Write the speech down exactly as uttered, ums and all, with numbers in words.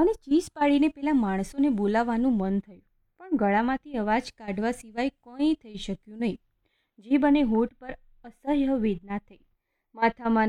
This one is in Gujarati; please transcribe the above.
મને ચીસ પાડીને પેલા માણસોને બોલાવવાનું મન થયું, પણ ગળામાંથી અવાજ કાઢવા સિવાય કંઈ થઈ શક્યું નહીં. જીભ અને હોઠ પર અસહ્ય વેદના થઈ. માથામાં